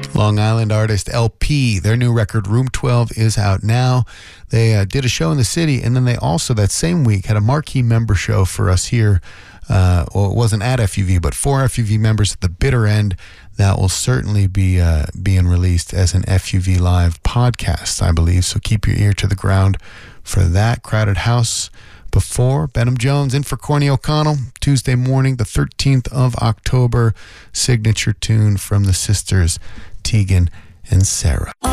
Long Island artist LP. Their new record, Room 12, is out now. They did a show in the city, and then they also, that same week, had a marquee member show for us here. Well, it wasn't at FUV, but for FUV members at the bitter end. That will certainly be being released as an FUV Live podcast, I believe. So keep your ear to the ground for that. Crowded House before. Benham Jones in for Corny O'Connell. Tuesday morning, the 13th of October. Signature tune from the sisters Tegan and Sarah.